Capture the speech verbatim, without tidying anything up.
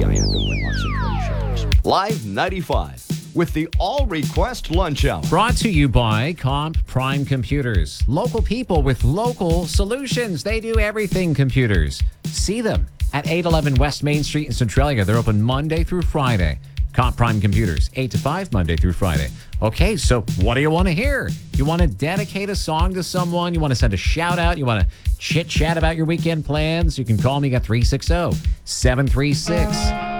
I have to win lots of trade shows. Live ninety-five with the All Request Lunch Hour. Brought to you by Comp Prime Computers. Local people with local solutions. They do everything computers. See them at eight eleven West Main Street in Centralia. They're open Monday through Friday. Comp Prime Computers, eight to five, Monday through Friday. Okay, so what do you want to hear? You want to dedicate a song to someone? You want to send a shout out? You want to chit chat about your weekend plans? You can call me at three six zero, seven three six,